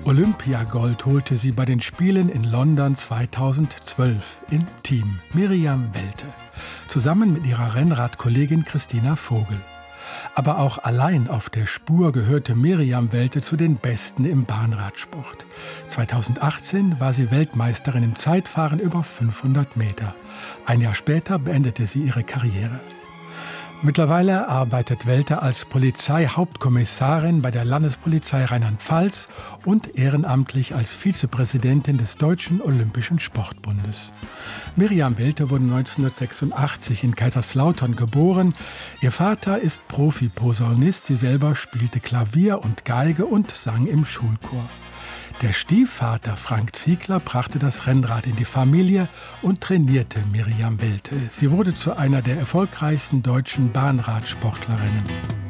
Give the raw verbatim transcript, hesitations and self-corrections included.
Olympiagold holte sie bei den Spielen in London zweitausendzwölf im Team Miriam Welte, zusammen mit ihrer Rennradkollegin Christina Vogel. Aber auch allein auf der Spur gehörte Miriam Welte zu den Besten im Bahnradsport. zweitausendachtzehn war sie Weltmeisterin im Zeitfahren über fünfhundert Meter. Ein Jahr später beendete sie ihre Karriere. Mittlerweile arbeitet Welte als Polizeihauptkommissarin bei der Landespolizei Rheinland-Pfalz und ehrenamtlich als Vizepräsidentin des Deutschen Olympischen Sportbundes. Miriam Welte wurde neunzehnhundertsechsundachtzig in Kaiserslautern geboren. Ihr Vater ist Profi-Posaunist, sie selber spielte Klavier und Geige und sang im Schulchor. Der Stiefvater Frank Ziegler brachte das Rennrad in die Familie und trainierte Miriam Welte. Sie wurde zu einer der erfolgreichsten deutschen Bahnradsportlerinnen.